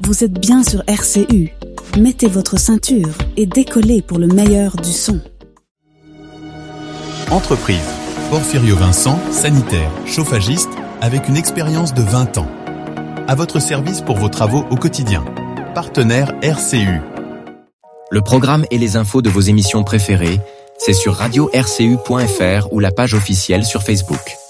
Vous êtes bien sur RCU. Mettez votre ceinture et décollez pour le meilleur du son. Entreprise. Porfirio Vincent, sanitaire, chauffagiste, avec une expérience de 20 ans. À votre service pour vos travaux au quotidien. Partenaire RCU. Le programme et les infos de vos émissions préférées, c'est sur radio-rcu.fr ou la page officielle sur Facebook.